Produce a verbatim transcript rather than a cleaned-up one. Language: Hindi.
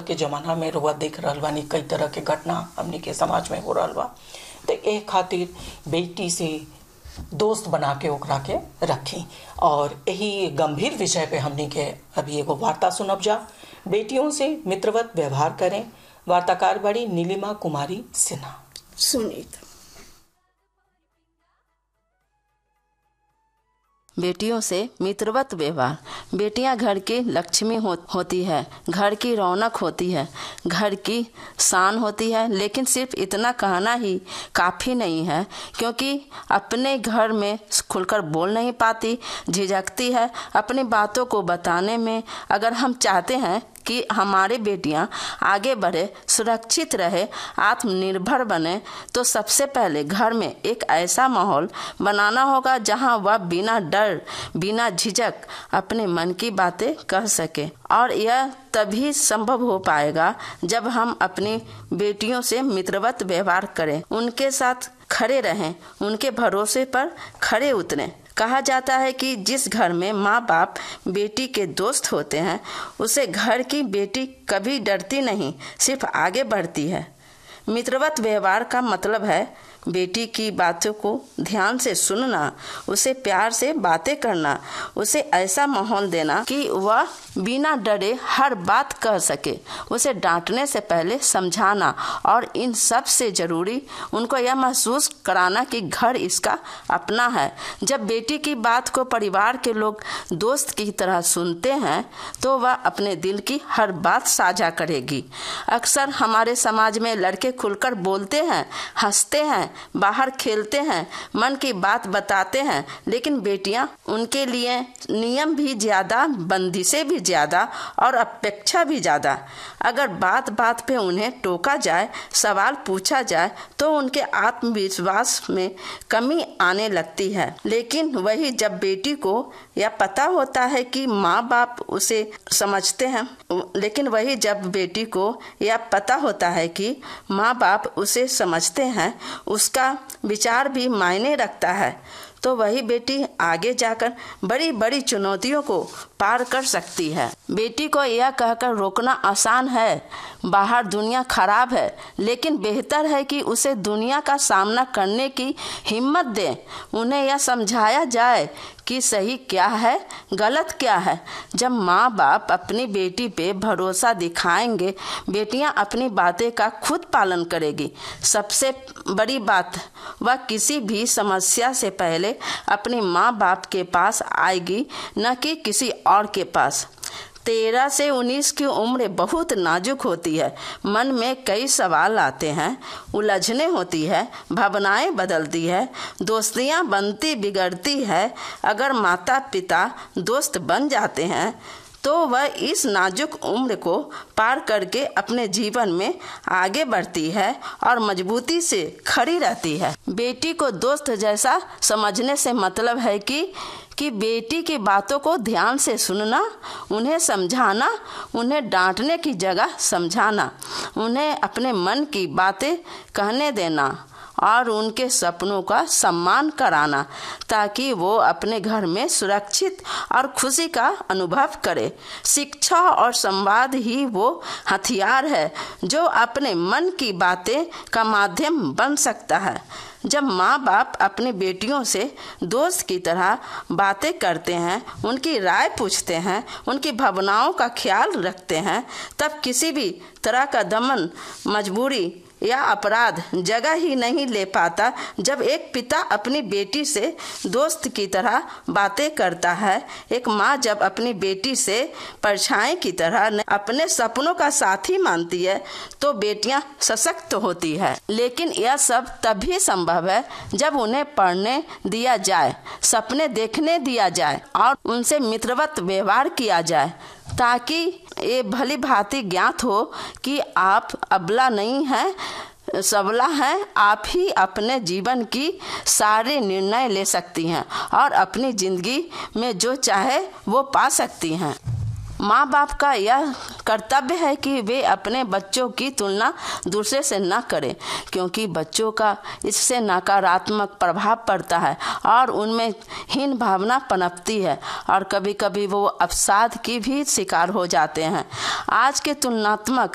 के जमाना में रुआ देख रहल बानी कई तरह के घटना हमनी के समाज में हो रहल बा। तो ए खातिर बेटी से दोस्त बना के ओकरा के रखी और यही गंभीर विषय पे हमनी के अभी एगो वार्ता सुनब जा। बेटियों से मित्रवत व्यवहार करें। वार्ताकार बड़ी नीलिमा कुमारी सिन्हा। सुनीता। बेटियों से मित्रवत व्यवहार। बेटियां घर की लक्ष्मी हो, होती है, घर की रौनक होती है, घर की शान होती है। लेकिन सिर्फ इतना कहना ही काफ़ी नहीं है, क्योंकि अपने घर में खुलकर बोल नहीं पाती, झिझकती है अपनी बातों को बताने में। अगर हम चाहते हैं कि हमारे बेटियां आगे बढ़े, सुरक्षित रहे, आत्मनिर्भर बने, तो सबसे पहले घर में एक ऐसा माहौल बनाना होगा जहां वह बिना डर, बिना झिझक अपने मन की बातें कह सके। और यह तभी संभव हो पाएगा जब हम अपनी बेटियों से मित्रवत व्यवहार करें, उनके साथ खड़े रहें, उनके भरोसे पर खड़े उतरें। कहा जाता है कि जिस घर में माँ बाप बेटी के दोस्त होते हैं, उसे घर की बेटी कभी डरती नहीं, सिर्फ आगे बढ़ती है। मित्रवत व्यवहार का मतलब है बेटी की बातों को ध्यान से सुनना, उसे प्यार से बातें करना, उसे ऐसा माहौल देना कि वह बिना डरे हर बात कह सके, उसे डांटने से पहले समझाना, और इन सब से ज़रूरी उनको यह महसूस कराना कि घर इसका अपना है। जब बेटी की बात को परिवार के लोग दोस्त की तरह सुनते हैं, तो वह अपने दिल की हर बात साझा करेगी। अक्सर हमारे समाज में लड़के खुलकर बोलते हैं, हंसते हैं, बाहर खेलते हैं, मन की बात बताते हैं, लेकिन बेटियां, उनके लिए नियम भी ज़्यादा, बंदिशें भी ज़्यादा और अपेक्षा भी ज़्यादा। अगर बात बात पे उन्हें टोका जाए, सवाल पूछा जाए, तो उनके आत्मविश्वास में कमी आने लगती है। लेकिन वही जब बेटी को यह पता होता है कि माँ बाप उसे समझते हैं लेकिन वही जब बेटी को यह पता होता है कि माँ बाप उसे समझते हैं, उसका विचार भी मायने रखता है, तो वही बेटी आगे जाकर बड़ी बड़ी चुनौतियों को पार कर सकती है। बेटी को यह कहकर रोकना आसान है, बाहर दुनिया खराब है, लेकिन बेहतर है कि उसे दुनिया का सामना करने की हिम्मत दें। उन्हें यह समझाया जाए कि सही क्या है, गलत क्या है। जब माँ बाप अपनी बेटी पे भरोसा दिखाएंगे, बेटियां अपनी बातें का खुद पालन करेगी। सबसे बड़ी बात, वह किसी भी समस्या से पहले अपनी माँ बाप के पास आएगी, न कि किसी और के पास। तेरह से उन्नीस की उम्र बहुत नाजुक होती है, मन में कई सवाल आते हैं, उलझने होती है, भावनाएं बदलती है, दोस्तियां बनती बिगड़ती है। अगर माता पिता दोस्त बन जाते हैं, तो वह इस नाजुक उम्र को पार करके अपने जीवन में आगे बढ़ती है और मजबूती से खड़ी रहती है। बेटी को दोस्त जैसा समझने से मतलब है कि कि बेटी की बातों को ध्यान से सुनना, उन्हें समझाना, उन्हें डांटने की जगह समझाना, उन्हें अपने मन की बातें कहने देना और उनके सपनों का सम्मान कराना, ताकि वो अपने घर में सुरक्षित और खुशी का अनुभव करे। शिक्षा और संवाद ही वो हथियार है जो अपने मन की बातें का माध्यम बन सकता है। जब माँ बाप अपनी बेटियों से दोस्त की तरह बातें करते हैं, उनकी राय पूछते हैं, उनकी भावनाओं का ख्याल रखते हैं, तब किसी भी तरह का दमन, मजबूरी या अपराध जगह ही नहीं ले पाता। जब एक पिता अपनी बेटी से दोस्त की तरह बातें करता है, एक माँ जब अपनी बेटी से परछाई की तरह अपने सपनों का साथी मानती है, तो बेटियां सशक्त होती है। लेकिन यह सब तभी संभव है जब उन्हें पढ़ने दिया जाए, सपने देखने दिया जाए और उनसे मित्रवत व्यवहार किया जाए, ताकि ये भली भांति ज्ञात हो कि आप अबला नहीं हैं, सबला हैं। आप ही अपने जीवन की सारे निर्णय ले सकती हैं और अपनी ज़िंदगी में जो चाहे वो पा सकती हैं। माँ बाप का यह कर्तव्य है कि वे अपने बच्चों की तुलना दूसरे से न करें, क्योंकि बच्चों का इससे नकारात्मक प्रभाव पड़ता है और उनमें हीन भावना पनपती है और कभी कभी वो अवसाद की भी शिकार हो जाते हैं। आज के तुलनात्मक